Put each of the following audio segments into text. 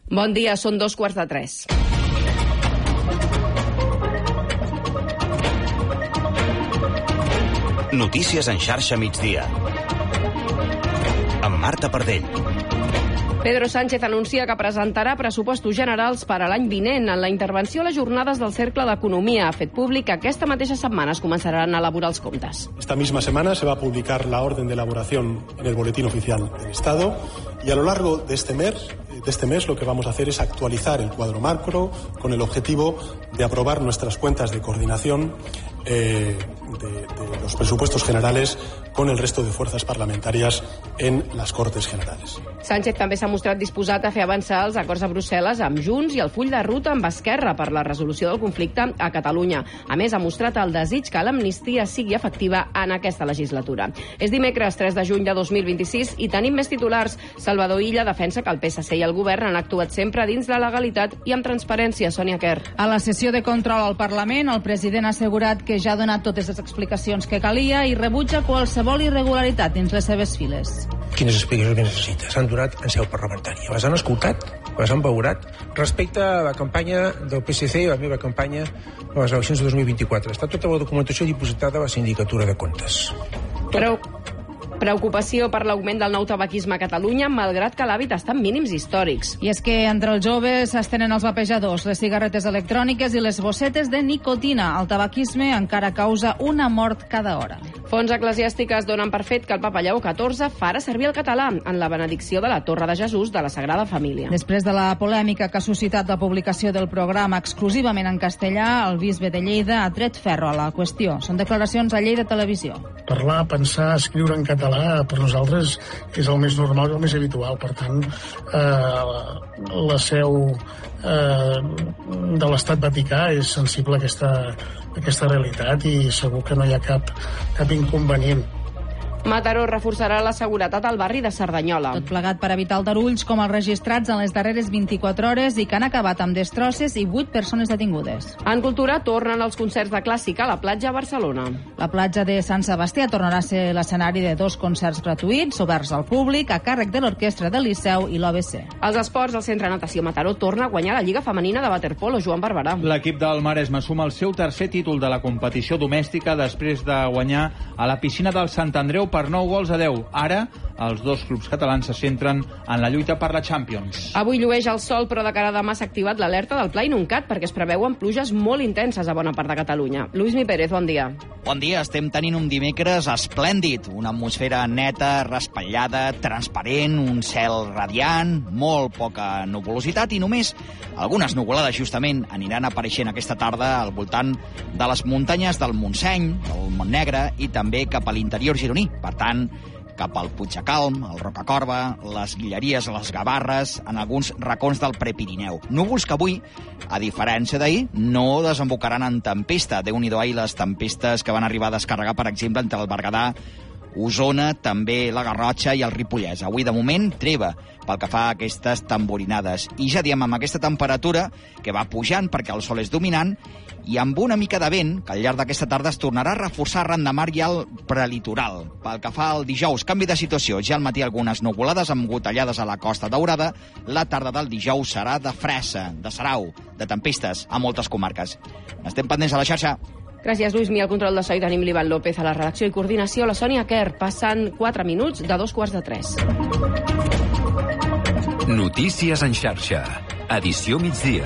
Bon dia, són 2:45. Notícies en xarxa migdia. Amb Marta Pardell. Pedro Sánchez anuncia que presentarà pressupostos generals per a l'any vinent. En la intervenció a les jornades del Cercle d'Economia ha fet públic que aquesta mateixa setmana es començaran a elaborar els comptes. Esta misma semana se va a publicar la orden de elaboración en el Boletín Oficial del Estado y a lo largo de este mes lo que vamos a hacer es actualizar el cuadro macro con el objetivo de aprobar nuestras cuentas de coordinación de los presupuestos generales con el resto de fuerzas parlamentarias en las Cortes Generales. Sánchez també s'ha mostrat disposat a fer avançar els acords a Brussel·les amb Junts i el full de ruta amb Esquerra per la resolució del conflicte a Catalunya. A més, ha mostrat el desig que l'amnistia sigui efectiva en aquesta legislatura. És dimecres 3 de juny de 2026 i tenim més titulars. Salvador Illa defensa que el PSC i el govern han actuat sempre dins la legalitat i amb transparència. Sònia Quer. A la sessió de control al Parlament, el president ha assegurat que ja ha donat totes les explicacions que calia i rebutja qualsevol irregularitat dins les seves files. Quines explicacions que necessita? S'han donat en seu parlamentària. Les han escoltat, les han valorat. Respecte a la campanya del PSC i la meva campanya a les eleccions de 2024. Està tota la documentació dipositada a la Sindicatura de Comptes. Preocupació per l'augment del nou tabaquisme a Catalunya, malgrat que l'hàbit està en mínims històrics. I és que entre els joves s'estenen els vapejadors, les cigarretes electròniques i les bossetes de nicotina. El tabaquisme encara causa una mort cada hora. Fonts eclesiàstiques donen per fet que el papa Lleó XIV farà servir el català en la benedicció de la Torre de Jesús de la Sagrada Família. Després de la polèmica que ha suscitat la publicació del programa exclusivament en castellà, el bisbe de Lleida ha tret ferro a la qüestió. Són declaracions a Lleida Televisió. Parlar, pensar, escriure en català per nosaltres és el més normal i el més habitual. Per tant, la seu de l'Estat Vaticà és sensible a aquesta realitat i segur que no hi ha cap inconvenient. Mataró reforçarà la seguretat al barri de Cerdanyola. Tot plegat per evitar aldarulls com els registrats en les darreres 24 hores i que han acabat amb destrosses i 8 persones detingudes. En cultura tornen els concerts de clàssica a la platja a Barcelona. La platja de Sant Sebastià tornarà a ser l'escenari de 2 concerts gratuïts oberts al públic a càrrec de l'Orquestra del Liceu i l'OBC. Els esports, el Centre Natació Mataró torna a guanyar la Lliga Femenina de waterpolo. Joan Barberà. L'equip del Maresme suma el seu tercer títol de la competició domèstica després de guanyar a la piscina del Sant Andreu per 9-10. Ara, els dos clubs catalans se centren en la lluita per la Champions. Avui llueix el sol, però de cara a demà s'ha activat l'alerta del Pla Inuncat perquè es preveuen pluges molt intenses a bona part de Catalunya. Luismi Pérez, bon dia. Bon dia, estem tenint un dimecres esplèndid, una atmosfera neta, raspallada, transparent, un cel radiant, molt poca nuvolositat i només algunes nuvolades justament aniran apareixent aquesta tarda al voltant de les muntanyes del Montseny, del Montnegre i també cap a l'interior gironí. Per tant, cap al Puigdecalm, el Rocacorba, les Guilleries, les Gavarres, en alguns racons del Prepirineu. Núvols que avui, a diferència d'ahir, no desembocaran en tempesta. Déu-n'hi-do, les tempestes que van arribar a descarregar, per exemple, entre el Berguedà, Osona, també la Garrotxa i el Ripollès. Avui, de moment, treva pel que fa a aquestes tamborinades. I ja diem, amb aquesta temperatura que va pujant perquè el sol és dominant i amb una mica de vent, que al llarg d'aquesta tarda es tornarà a reforçar arran de mar i al prelitoral. Pel que fa al dijous, canvi de situació. Ja al matí algunes nuvolades amb gotellades a la Costa Daurada. La tarda del dijous serà de fressa, de sarau, de tempestes a moltes comarques. Estem pendents a la xarxa. Gràcies, Luismi. Al control de so i tenim l'Ivan López a la redacció i coordinació. La Sònia Quer, passant 4 minuts de 2:45. Notícies en xarxa. Edició migdia.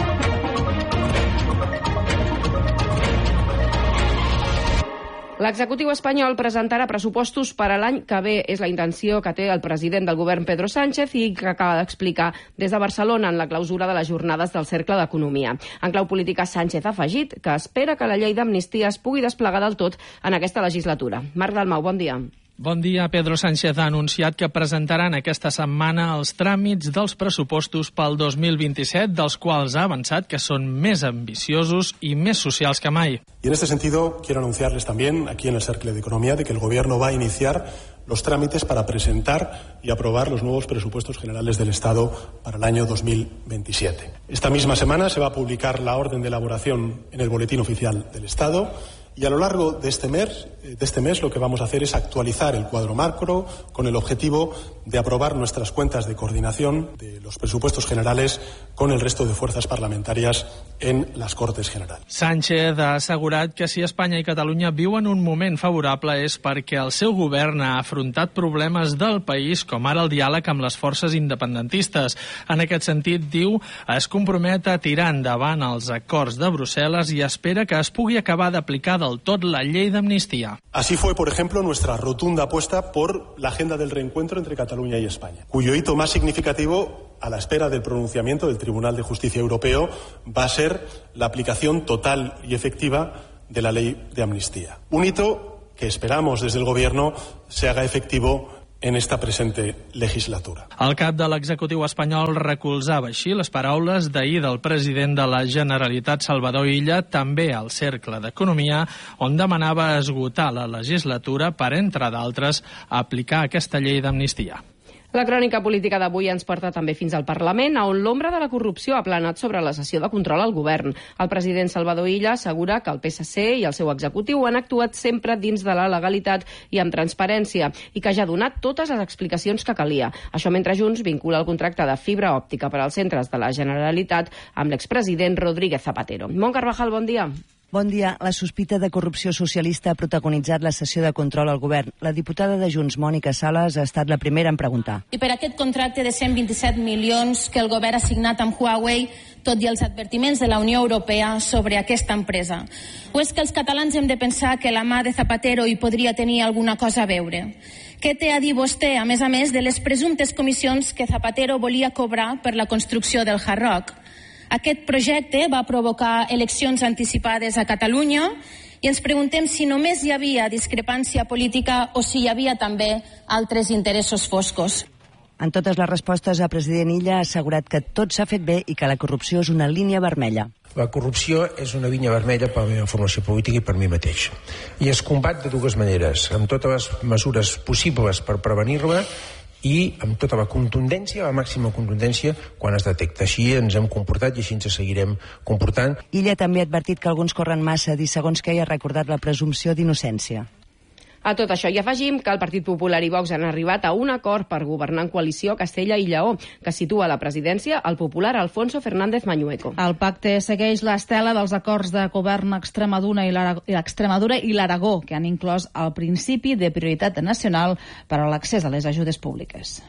L'executiu espanyol presentarà pressupostos per a l'any que ve. És la intenció que té el president del govern, Pedro Sánchez, i que acaba d'explicar des de Barcelona en la clausura de les jornades del Cercle d'Economia. En clau política, Sánchez ha afegit que espera que la llei d'amnistia es pugui desplegar del tot en aquesta legislatura. Marc Dalmau, bon dia. Bon dia. Pedro Sánchez ha anunciat que presentaran aquesta setmana els tràmits dels pressupostos pel 2027, dels quals ha avançat que són més ambiciosos i més socials que mai. Y en este sentido quiero anunciarles también aquí en el Cercle de Economía de que el Gobierno va a iniciar los trámites para presentar y aprobar los nuevos presupuestos generales del Estado para el año 2027. Esta misma semana se va a publicar la orden de elaboración en el Boletín Oficial del Estado Y a lo largo de este mes lo que vamos a hacer es actualizar el cuadro macro con el objetivo de aprobar nuestras cuentas de coordinación de los presupuestos generales con el resto de fuerzas parlamentarias en las Cortes Generales. Sánchez ha assegurat que si Espanya i Catalunya viuen un moment favorable és perquè el seu govern ha afrontat problemes del país, com ara el diàleg amb les forces independentistes. En aquest sentit, diu, es compromet a tirar endavant els acords de Brussel·les i espera que es pugui acabar d'aplicar del tot la llei d'amnistia. Así fue, por ejemplo, nuestra rotunda apuesta por la agenda del reencuentro entre Cataluña y España, cuyo hito más significativo, a la espera del pronunciamiento del Tribunal de Justicia Europeo, va a ser la aplicación total y efectiva de la ley de amnistía. Un hito que esperamos desde el Gobierno se haga efectivo en esta presente legislatura. El cap de l'executiu espanyol recolzava així les paraules d'ahir del president de la Generalitat, Salvador Illa, també al Cercle d'Economia, on demanava esgotar la legislatura per, entre d'altres, aplicar aquesta llei d'amnistia. La crònica política d'avui ens porta també fins al Parlament, on l'ombra de la corrupció ha planat sobre la sessió de control al govern. El president Salvador Illa assegura que el PSC i el seu executiu han actuat sempre dins de la legalitat i amb transparència i que ja ha donat totes les explicacions que calia. Això mentre Junts vincula el contracte de fibra òptica per als centres de la Generalitat amb l'expresident Rodríguez Zapatero. Mont Carvajal, bon dia. Bon dia. La sospita de corrupció socialista ha protagonitzat la sessió de control al govern. La diputada de Junts, Mònica Sales, ha estat la primera en preguntar. I per aquest contracte de 127 milions que el govern ha signat amb Huawei, tot i els advertiments de la Unió Europea sobre aquesta empresa? O és que els catalans hem de pensar que la mà de Zapatero hi podria tenir alguna cosa a veure? Què té a dir vostè, a més de les presumptes comissions que Zapatero volia cobrar per la construcció del Hard Rock? Aquest projecte va provocar eleccions anticipades a Catalunya i ens preguntem si només hi havia discrepància política o si hi havia també altres interessos foscos. En totes les respostes, el president Illa ha assegurat que tot s'ha fet bé i que la corrupció és una línia vermella. La corrupció és una línia vermella per la meva formació política i per mi mateix. I es combat de dues maneres, amb totes les mesures possibles per prevenir-la i amb tota la contundència, la màxima contundència, quan es detecta. Així ens hem comportat i així ens seguirem comportant. Illa també ha advertit que alguns corren massa, i segons que ell ha recordat la presumpció d'innocència. A tot això hi afegim que el Partit Popular i Vox han arribat a un acord per governar en coalició a Castella i Lleó, que situa a la presidència el popular Alfonso Fernández Mañueco. El pacte segueix l'estela dels acords de govern a Extremadura i l'Aragó, que han inclòs el principi de prioritat nacional per a l'accés a les ajudes públiques.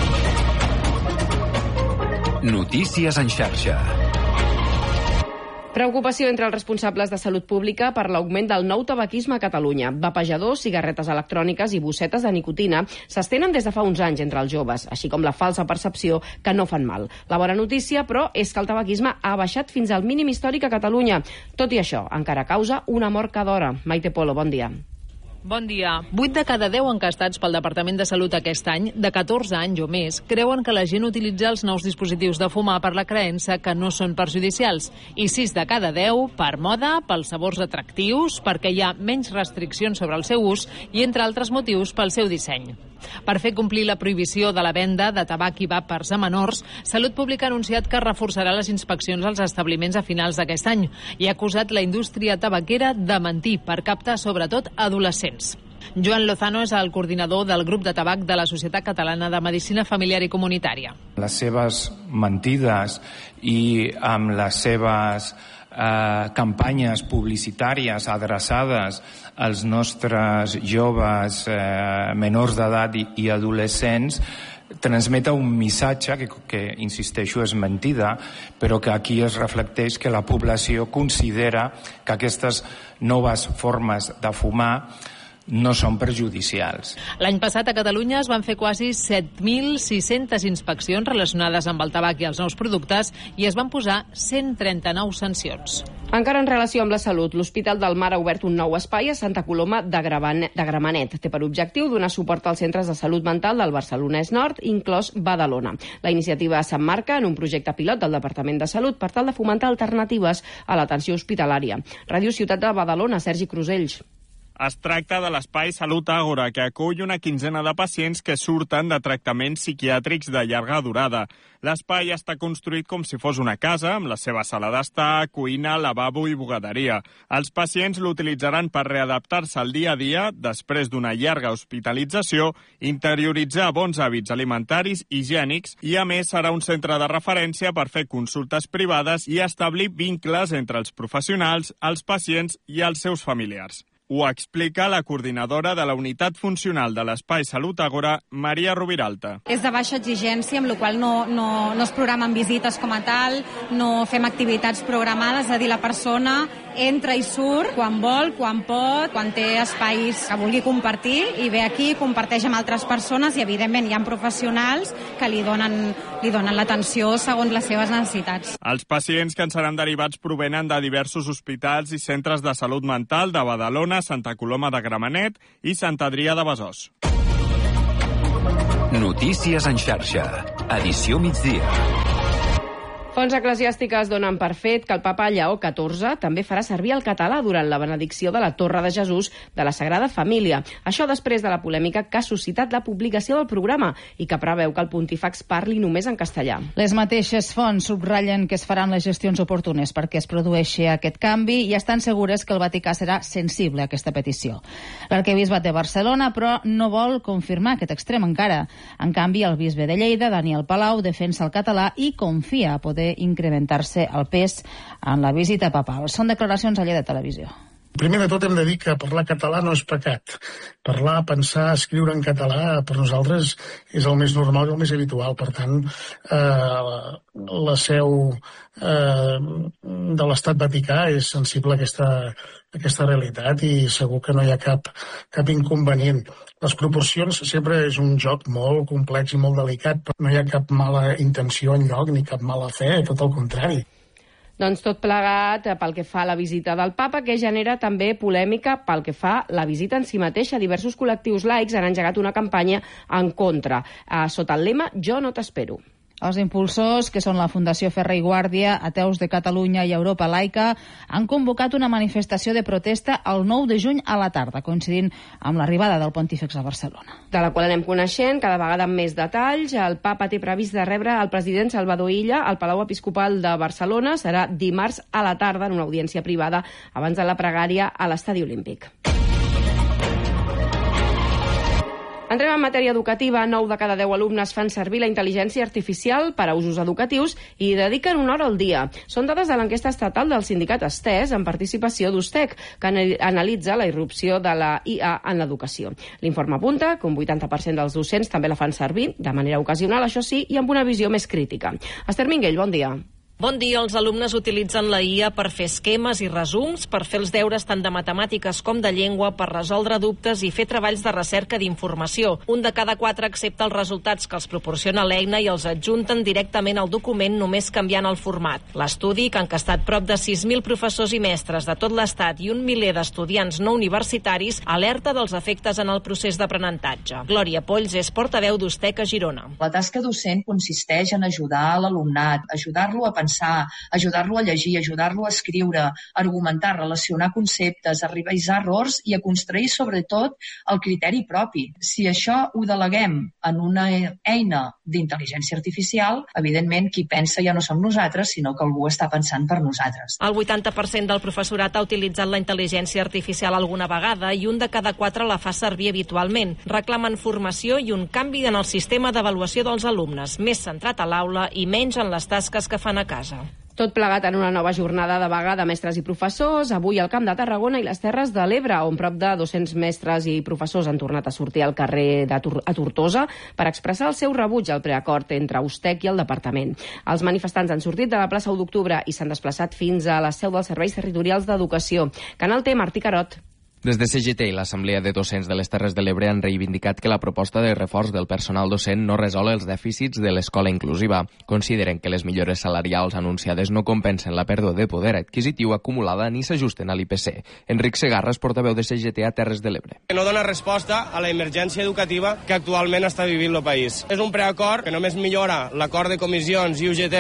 Notícies en xarxa. Preocupació entre els responsables de salut pública per l'augment del nou tabaquisme a Catalunya. Vapejadors, cigarretes electròniques i bossetes de nicotina s'estenen des de fa uns anys entre els joves, així com la falsa percepció que no fan mal. La bona notícia, però, és que el tabaquisme ha baixat fins al mínim històric a Catalunya. Tot i això, encara causa una mort cada hora. Maite Polo, bon dia. Bon dia. 8 de cada 10 encastats pel Departament de Salut aquest any, de 14 anys o més, creuen que la gent utilitza els nous dispositius de fumar per la creença que no són perjudicials. I 6 de cada 10 per moda, pels sabors atractius, perquè hi ha menys restriccions sobre el seu ús i, entre altres motius, pel seu disseny. Per fer complir la prohibició de la venda de tabac i vàpers a menors, Salut Pública ha anunciat que reforçarà les inspeccions als establiments a finals d'aquest any i ha acusat la indústria tabaquera de mentir per captar sobretot adolescents. Joan Lozano és el coordinador del grup de tabac de la Societat Catalana de Medicina Familiar i Comunitària. Les seves mentides i amb les seves campanyes publicitàries adreçades als nostres joves menors d'edat i adolescents transmeta un missatge que, insisteixo, és mentida, però que aquí es reflecteix que la població considera que aquestes noves formes de fumar no són perjudicials. L'any passat a Catalunya es van fer quasi 7.600 inspeccions relacionades amb el tabac i els nous productes i es van posar 139 sancions. Encara en relació amb la salut, l'Hospital del Mar ha obert un nou espai a Santa Coloma de Gramenet. Té per objectiu donar suport als centres de salut mental del Barcelonès Nord, inclòs Badalona. La iniciativa s'emmarca en un projecte pilot del Departament de Salut per tal de fomentar alternatives a l'atenció hospitalària. Ràdio Ciutat de Badalona, Sergi Crusells. Es tracta de l'Espai Salut Àgora, que acull una quinzena de pacients que surten de tractaments psiquiàtrics de llarga durada. L'espai està construït com si fos una casa, amb la seva sala d'estar, cuina, lavabo i bugaderia. Els pacients l'utilitzaran per readaptar-se al dia a dia, després d'una llarga hospitalització, interioritzar bons hàbits alimentaris, higiènics, i a més serà un centre de referència per fer consultes privades i establir vincles entre els professionals, els pacients i els seus familiars. Ho explica la coordinadora de la unitat funcional de l'Espai Salut Àgora, Maria Rubiralta. És de baixa exigència, amb la qual no es programen visites com a tal, no fem activitats programades, és a dir, la persona entra i surt quan vol, quan pot, quan té espais que vulgui compartir i ve aquí, comparteix amb altres persones i, evidentment, hi ha professionals que li donen l'atenció segons les seves necessitats. Els pacients que en seran derivats provenen de diversos hospitals i centres de salut mental de Badalona, Santa Coloma de Gramenet i Sant Adrià de Besòs. Notícies en xarxa. Edició migdia. Fonts eclesiàstiques donen per fet que el papa Lleó XIV també farà servir el català durant la benedicció de la Torre de Jesús de la Sagrada Família. Això després de la polèmica que ha suscitat la publicació del programa i que preveu que el pontífex parli només en castellà. Les mateixes fonts subratllen que es faran les gestions oportunes perquè es produeixi aquest canvi i estan segures que el Vaticà serà sensible a aquesta petició. L'arquebisbat de Barcelona, però, no vol confirmar aquest extrem encara. En canvi, el bisbe de Lleida, Daniel Palau, defensa el català i confia a poder incrementar-se el pes en la visita papal. Són declaracions a Lleida Televisió. Primer de tot hem de dir que parlar català no és pecat. Parlar, pensar, escriure en català per nosaltres és el més normal i el més habitual. Per tant, la seu de l'Estat Vaticà és sensible a aquesta realitat i segur que no hi ha cap inconvenient. Les proporcions sempre és un joc molt complex i molt delicat, però no hi ha cap mala intenció enlloc ni cap mala fe, tot el contrari. Doncs tot plegat pel que fa a la visita del papa, que genera també polèmica pel que fa a la visita en si mateixa. Diversos col·lectius laics han engegat una campanya en contra, sota el lema «Jo no t'espero». Els impulsors, que són la Fundació Ferrer i Guàrdia, Ateus de Catalunya i Europa Laica, han convocat una manifestació de protesta el 9 de juny a la tarda, coincidint amb l'arribada del pontífex a Barcelona. De la qual anem coneixent cada vegada amb més detalls. El papa té previst de rebre el president Salvador Illa al Palau Episcopal de Barcelona. Serà dimarts a la tarda en una audiència privada abans de la pregària a l'Estadi Olímpic. Entrem en matèria educativa. 9 de cada 10 alumnes fan servir la intel·ligència artificial per a usos educatius i dediquen una hora al dia. Són dades de l'enquesta estatal del sindicat Estès en participació d'Ustec, que analitza la irrupció de la IA en l'educació. L'informe apunta que un 80% dels docents també la fan servir, de manera ocasional, això sí, i amb una visió més crítica. Esther Minguell, bon dia. Bon dia. Els alumnes utilitzen la IA per fer esquemes i resums, per fer els deures tant de matemàtiques com de llengua, per resoldre dubtes i fer treballs de recerca d'informació. Un de cada 4 accepta els resultats que els proporciona l'eina i els adjunten directament al document només canviant el format. L'estudi, que ha encastat prop de 6.000 professors i mestres de tot l'Estat i un miler d'estudiants no universitaris, alerta dels efectes en el procés d'aprenentatge. Glòria Polls és portaveu d'Ustec a Girona. La tasca docent consisteix en ajudar l'alumnat, ajudar-lo a pensar, ajudar-lo a llegir, ajudar-lo a escriure, argumentar, relacionar conceptes, a revisar errors i a construir, sobretot, el criteri propi. Si això ho deleguem en una eina d'intel·ligència artificial, evidentment, qui pensa ja no som nosaltres, sinó que algú està pensant per nosaltres. El 80% del professorat ha utilitzat la intel·ligència artificial alguna vegada i un de cada 4 la fa servir habitualment. Reclamen formació i un canvi en el sistema d'avaluació dels alumnes, més centrat a l'aula i menys en les tasques que fan a casa. Tot plegat en una nova jornada de vaga de mestres i professors, avui al Camp de Tarragona i les Terres de l'Ebre, on prop de 200 mestres i professors han tornat a sortir al carrer a Tortosa per expressar el seu rebuig al preacord entre Ustec i el departament. Els manifestants han sortit de la plaça 1 d'octubre i s'han desplaçat fins a la seu dels Serveis Territorials d'Educació. Canal T, Martí Carot. Des de CGT i l'Assemblea de Docents de les Terres de l'Ebre han reivindicat que la proposta de reforç del personal docent no resol els dèficits de l'escola inclusiva. Consideren que les millores salarials anunciades no compensen la pèrdua de poder adquisitiu acumulada ni s'ajusten a l'IPC. Enric Segarra és portaveu de CGT a Terres de l'Ebre. No dona resposta a la emergència educativa que actualment està vivint el país. És un preacord que només millora l'acord de comissions i UGT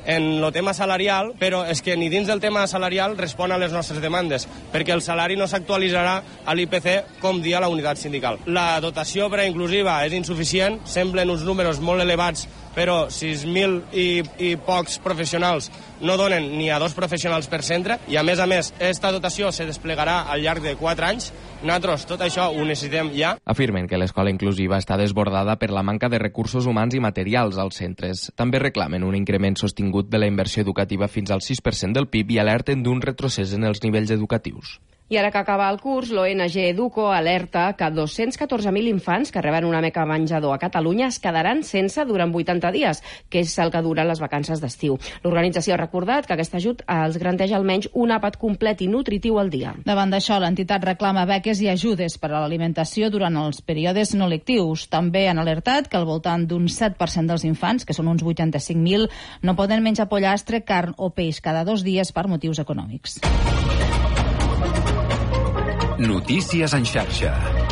en el tema salarial, però és que ni dins del tema salarial respon a les nostres demandes, perquè el salari no s'actualitzarà a l'IPC com dia la unitat sindical. La dotació per a inclusiva és insuficient, semblen uns números molt elevats, però 6.000 i pocs professionals no donen ni a 2 professionals per centre, i a més, aquesta dotació se desplegarà al llarg de 4 anys. Nosaltres tot això ho necessitem ja. Afirmen que l'escola inclusiva està desbordada per la manca de recursos humans i materials als centres. També reclamen un increment sostingut de la inversió educativa fins al 6% del PIB i alerten d'un retrocés en els nivells educatius. I ara que acaba el curs, l'ONG Educo alerta que 214.000 infants que reben una beca menjador a Catalunya es quedaran sense durant 80 dies, que és el que duren les vacances d'estiu. L'organització ha recordat que aquest ajut els garanteix almenys un àpat complet i nutritiu al dia. Davant d'això, l'entitat reclama beques i ajudes per a l'alimentació durant els períodes no lectius. També han alertat que al voltant d'un 7% dels infants, que són uns 85.000, no poden menjar pollastre, carn o peix cada 2 dies per motius econòmics. Notícies en xarxa.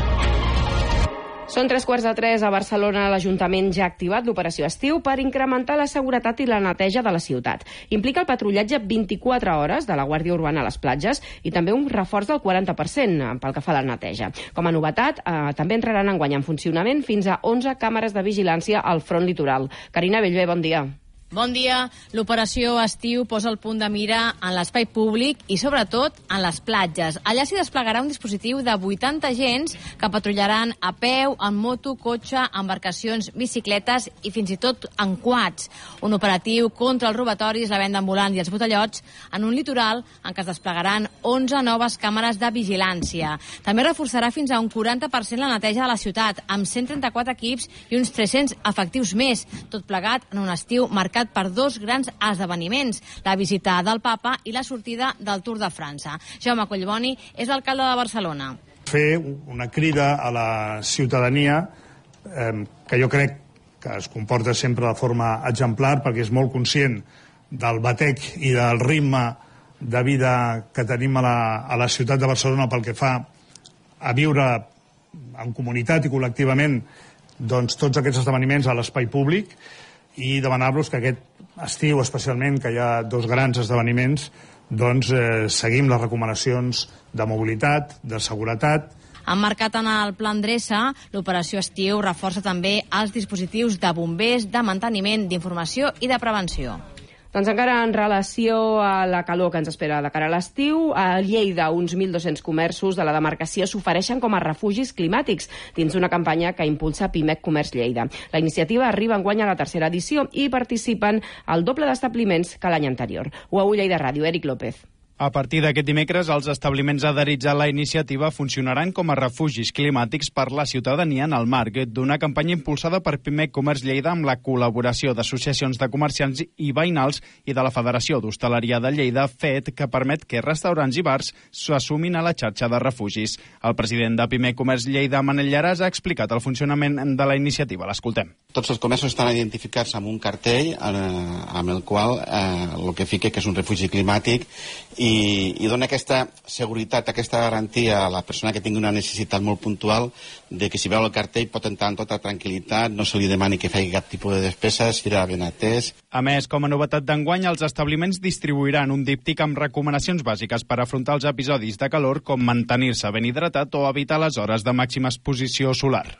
Són 3:15 a Barcelona. L'Ajuntament ja ha activat l'operació estiu per incrementar la seguretat i la neteja de la ciutat. Implica el patrullatge 24 hores de la Guàrdia Urbana a les platges i també un reforç del 40% pel que fa a la neteja. Com a novetat, també entraran enguany en funcionament fins a 11 càmeres de vigilància al front litoral. Carina Bellver, bon dia. Bon dia. L'operació estiu posa el punt de mira en l'espai públic i, sobretot, en les platges. Allà s'hi desplegarà un dispositiu de 80 agents que patrullaran a peu, en moto, cotxe, embarcacions, bicicletes i fins i tot en quads. Un operatiu contra els robatoris, la venda ambulant i els botellots en un litoral en què es desplegaran 11 noves càmeres de vigilància. També reforçarà fins a un 40% la neteja de la ciutat, amb 134 equips i uns 300 efectius més, tot plegat en un estiu marcat per 2 grans esdeveniments, la visita del Papa i la sortida del Tour de França. Jaume Collboni és l'alcalde de Barcelona. Fer una crida a la ciutadania que jo crec que es comporta sempre de forma exemplar perquè és molt conscient del batec i del ritme de vida que tenim a la ciutat de Barcelona pel que fa a viure en comunitat i col·lectivament doncs, tots aquests esdeveniments a l'espai públic, i demanar-los que aquest estiu, especialment, que hi ha 2 grans esdeveniments, doncs seguim les recomanacions de mobilitat, de seguretat. Emmarcat en el Pla Endreça, l'operació estiu reforça també els dispositius de bombers, de manteniment, d'informació i de prevenció. Doncs encara en relació a la calor que ens espera de cara a l'estiu, a Lleida uns 1.200 comerços de la demarcació s'ofereixen com a refugis climàtics dins una campanya que impulsa Pimec Comerç Lleida. La iniciativa arriba enguany a la 3a edició i participen el doble d'establiments que l'any anterior. UAU Lleida Ràdio, Eric López. A partir d'aquest dimecres, els establiments adherits a la iniciativa funcionaran com a refugis climàtics per la ciutadania en el marc d'una campanya impulsada per Pimec Comerç Lleida amb la col·laboració d'associacions de comerciants i veïnals i de la Federació d'Hostaleria de Lleida, fet que permet que restaurants i bars s'assumin a la xarxa de refugis. El president de Pimec Comerç Lleida, Manel Llaràs, ha explicat el funcionament de la iniciativa. L'escoltem. Tots els comerços estan identificats amb un cartell amb el qual el que fica que és un refugi climàtic i dona aquesta seguretat, aquesta garantia a la persona que tingui una necessitat molt puntual de que si veu el cartell pot entrar en tota tranquil·litat, no se li demani que faci cap tipus de despesa, serà ben atès. A més, com a novetat d'enguany, els establiments distribuiran un díptic amb recomanacions bàsiques per afrontar els episodis de calor, com mantenir-se ben hidratat o evitar les hores de màxima exposició solar.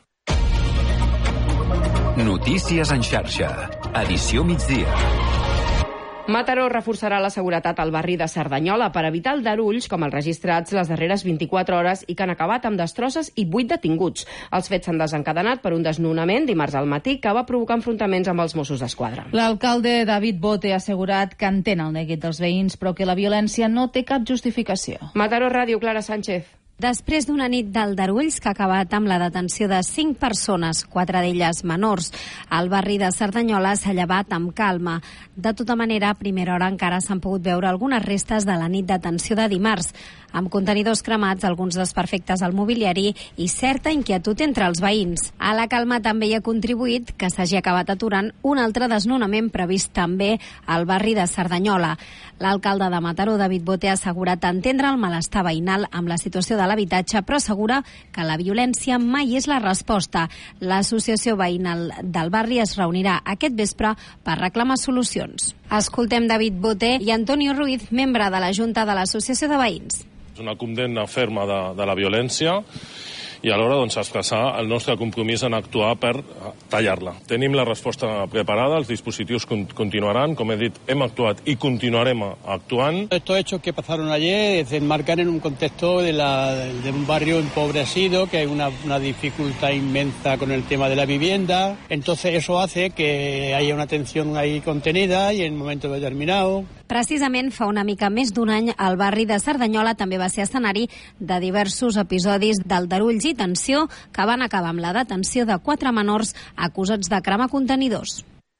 Notícies en xarxa. Edició migdia. Mataró reforçarà la seguretat al barri de Cerdanyola per evitar aldarulls com els registrats les darreres 24 hores i que han acabat amb destrosses i 8 detinguts. Els fets s'han desencadenat per un desnonament dimarts al matí que va provocar enfrontaments amb els Mossos d'Esquadra. L'alcalde David Bote ha assegurat que entén el neguit dels veïns però que la violència no té cap justificació. Mataró Ràdio, Clara Sánchez. Després d'una nit d'aldarulls que ha acabat amb la detenció de 5 persones, 4 d'elles menors, el barri de Cerdanyola s'ha llevat amb calma. De tota manera, a primera hora encara s'han pogut veure algunes restes de la nit d'atenció de dimarts, amb contenidors cremats, alguns desperfectes al mobiliari i certa inquietud entre els veïns. A la calma també hi ha contribuït que s'hagi acabat aturant un altre desnonament previst també al barri de Cerdanyola. L'alcalde de Mataró, David Bote, ha assegurat entendre el malestar veïnal amb la situació de de l'habitatge, però assegura que la violència mai és la resposta. L'associació veïnal del barri es reunirà aquest vespre per reclamar solucions. Escoltem David Boté i Antonio Ruiz, membre de la Junta de l'Associació de Veïns. És una condemna ferma de la violència i alhora expressar el nostre compromís en actuar per tallar-la. Tenim la resposta preparada, els dispositius continuaran, com he dit, hem actuat i continuarem actuant. Estos hechos que pasaron ayer se enmarcan en un contexto de un barrio empobrecido, que hay una dificultad inmensa con el tema de la vivienda. Entonces eso hace que haya una tensión ahí contenida y en un momento determinado. Precisament fa una mica més d'un any el barri de Cerdanyola també va ser escenari de diversos episodis d'aldarulls i tensió que van acabar amb la detenció de 4 menors acusats de cremar contenidors.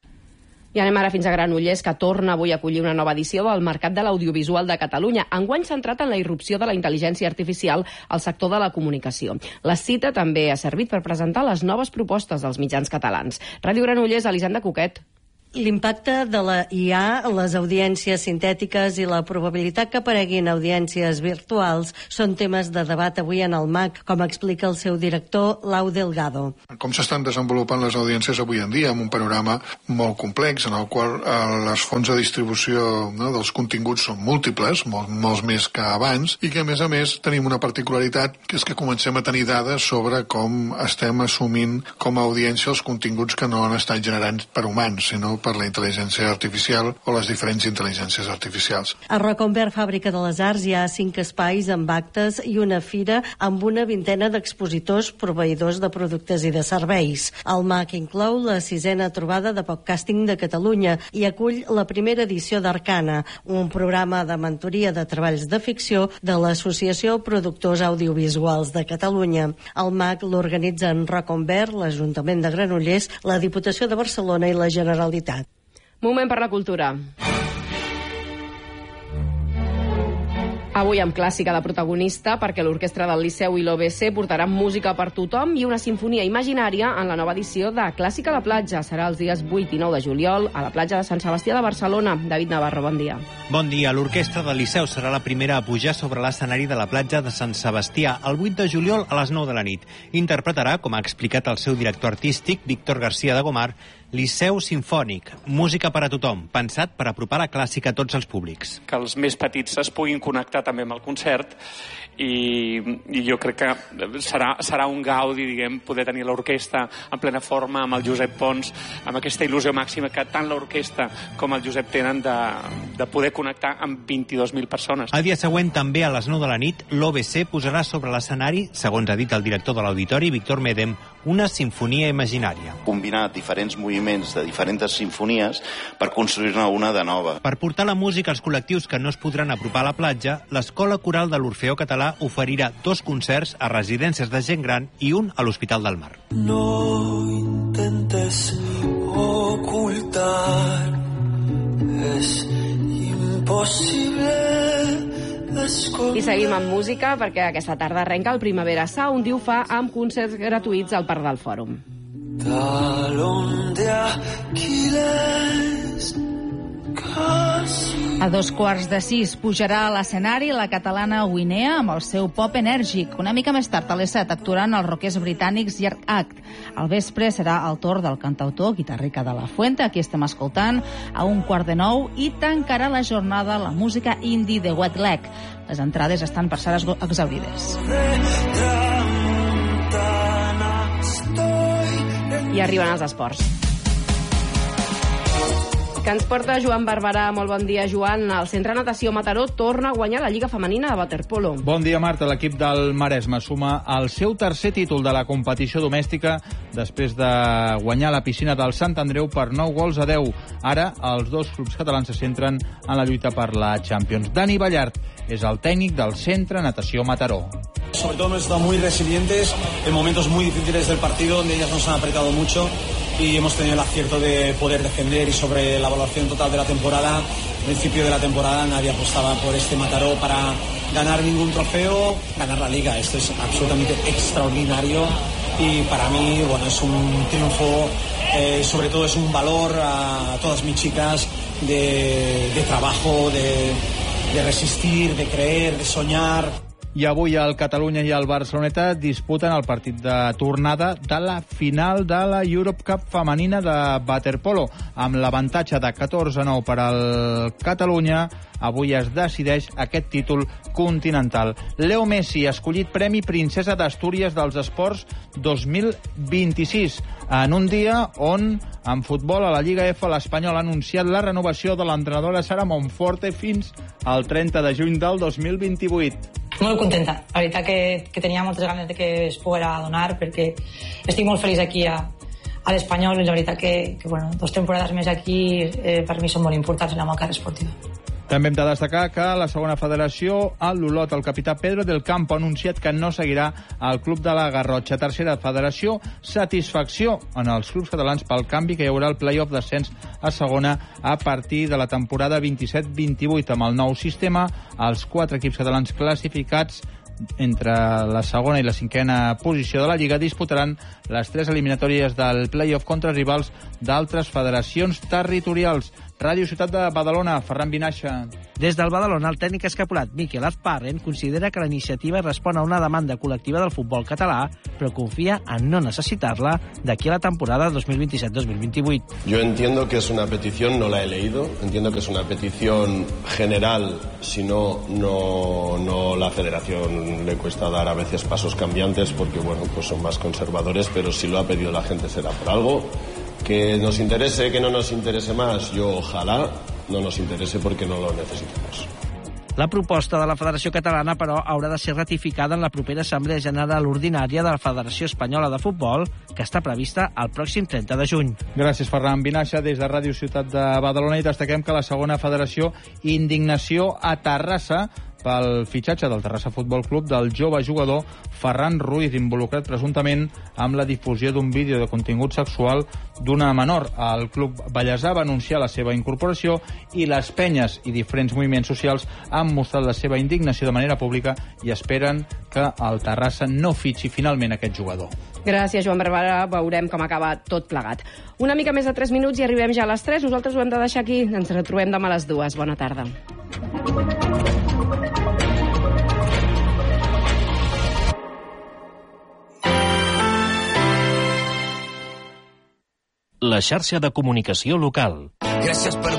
I anem ara fins a Granollers, que torna avui a acollir una nova edició del Mercat de l'Audiovisual de Catalunya, enguany centrat en la irrupció de la intel·ligència artificial al sector de la comunicació. La cita també ha servit per presentar les noves propostes dels mitjans catalans. Ràdio Granollers, Elisenda Coquet. L'impacte de la IA, les audiències sintètiques i la probabilitat que apareguin audiències virtuals són temes de debat avui en el MAC, com explica el seu director, Lau Delgado. Com s'estan desenvolupant les audiències avui en dia, amb un panorama molt complex, en el qual les fonts de distribució dels continguts són múltiples, molts més que abans, i que a més tenim una particularitat, que és que comencem a tenir dades sobre com estem assumint com a audiència els continguts que no han estat generats per humans, sinó per la intel·ligència artificial o les diferents intel·ligències artificials. A Roconvert, Fàbrica de les Arts, hi ha 5 espais amb actes i una fira amb una vintena d'expositors proveïdors de productes i de serveis. El MAC inclou la 6a trobada de podcasting de Catalunya i acull la primera edició d'Arcana, un programa de mentoria de treballs de ficció de l'Associació Productors Audiovisuals de Catalunya. El MAC l'organitza en Roconvert, l'Ajuntament de Granollers, la Diputació de Barcelona i la Generalitat. Moment per la cultura. Avui amb clàssica de protagonista, perquè l'Orquestra del Liceu i l'OBC portaran música per tothom i una sinfonia imaginària en la nova edició de Clàssica a la platja. Serà els dies 8 i 9 de juliol a la platja de Sant Sebastià de Barcelona. David Navarro, bon dia. Bon dia. L'Orquestra del Liceu serà la primera a pujar sobre l'escenari de la platja de Sant Sebastià el 8 de juliol a les 9 de la nit. Interpretarà, com ha explicat el seu director artístic, Víctor García de Gomar, Liceu Simfònic, música per a tothom, pensat per apropar la clàssica a tots els públics. Que els més petits es puguin connectar també amb el concert i jo crec que serà un gaudi, diguem, poder tenir l'orquestra en plena forma amb el Josep Pons, amb aquesta il·lusió màxima que tant l'orquestra com el Josep tenen de poder connectar amb 22.000 persones. El dia següent, també a les 9 de la nit, l'OBC posarà sobre l'escenari, segons ha dit el director de l'Auditori, Víctor Medem, una sinfonia imaginària. Combinar diferents moviments de diferents sinfonies per construir-ne una de nova. Per portar la música als col·lectius que no es podran apropar a la platja, l'Escola Coral de l'Orfeó Català oferirà 2 concerts a residències de gent gran i un a l'Hospital del Mar. No intentes ocultar, es imposible. I seguim amb música perquè aquesta tarda arrenca el Primavera Sound i ho fa amb concerts gratuïts al Parc del Fòrum. Talón de Aquiles, A 5:15 pujarà a l'escenari la catalana Winea amb el seu pop enèrgic. Una mica més tard, a les 7, actuaran els rockers britànics Yark Act. Al vespre serà el torn del cantautor Guitarrica de la Fuente, aquí estem escoltant, a 8:45, i tancarà la jornada la música indie de Wet Leg. Les entrades estan per ser exaurides. I arriben els esports, que ens porta Joan Barberà. Molt bon dia, Joan. El Centre Natació Mataró torna a guanyar la Lliga Femenina de waterpolo. Bon dia, Marta. L'equip del Maresme suma el seu tercer títol de la competició domèstica després de guanyar la piscina del Sant Andreu per 9-10. Ara, els dos clubs catalans se centren en la lluita per la Champions. Dani Ballart és el tècnic del Centre Natació Mataró. Sobre todo hemos estado muy resilientes en momentos muy difíciles del partido, donde ellas nos han apretado mucho y hemos tenido el acierto de poder defender. Y sobre la evaluación total de la temporada, al principio de la temporada nadie apostaba por este Mataró para ganar ningún trofeo, ganar la Liga. Esto es absolutamente extraordinario y para mí, bueno, es un triunfo, sobre todo es un valor a todas mis chicas de trabajo, de resistir, de creer, de soñar. I avui el Catalunya i el Barceloneta disputen el partit de tornada de la final de la Europe Cup femenina de waterpolo. Amb l'avantatge de 14-9 per al Catalunya, avui es decideix aquest títol continental. Leo Messi, escollit Premi Princesa d'Astúries dels Esports 2026, en un dia on, en futbol, a la Lliga F, l'Espanyol ha anunciat la renovació de l'entrenadora Sara Monforte fins al 30 de juny del 2028. Molt contenta. La veritat que tenia moltes ganes de que es poguera donar, perquè estic molt feliç aquí a l'Espanyol, i la veritat que 2 temporades més aquí per mi són molt importants en la meva carrera esportiva. També hem de destacar que la segona federació, el l'Olot, el capità Pedro del Campo, ha anunciat que no seguirà al club de la Garrotxa. Tercera federació, satisfacció en els clubs catalans pel canvi que hi haurà el play-off d'ascens a segona a partir de la temporada 27-28. Amb el nou sistema, els 4 equips catalans classificats entre la segona i la cinquena posició de la Lliga disputaran les 3 eliminatòries del play-off contra rivals d'altres federacions territorials. Ràdio Ciutat de Badalona, Ferran Vinaixa. Des del Badalona, el tècnic escapulat Miquel Azparren considera que la iniciativa respon a una demanda col·lectiva del futbol català, però confia en no necessitar-la d'aquí a la temporada 2027-2028. Yo entiendo que es una petición, no la he leído, entiendo que es una petición general, si no la federación le cuesta dar a veces pasos cambiantes porque, pues son más conservadores, pero si lo ha pedido la gente será por algo. Que nos interese, que no nos interese más, yo ojalá no nos interese porque no lo necesitamos. La proposta de la Federació Catalana, però, haurà de ser ratificada en la propera Assemblea General Ordinària de la Federació Espanyola de Futbol, que està prevista el pròxim 30 de juny. Gràcies, Ferran Vinaixa. Des de Ràdio Ciutat de Badalona, i destaquem que la segona federació, indignació a Terrassa pel fitxatge del Terrassa Futbol Club del jove jugador Ferran Ruiz, involucrat presumptament amb la difusió d'un vídeo de contingut sexual d'una menor. El club ballesà va anunciar la seva incorporació i les penyes i diferents moviments socials han mostrat la seva indignació de manera pública i esperen que el Terrassa no fitxi finalment aquest jugador. Gràcies, Joan Barbara. Veurem com acaba tot plegat. Una mica més de 3 minuts i arribem ja a les 3. Nosaltres ho hem de deixar aquí. Ens retrobem demà a les 2. Bona tarda. La xarxa de comunicació local. Gràcies per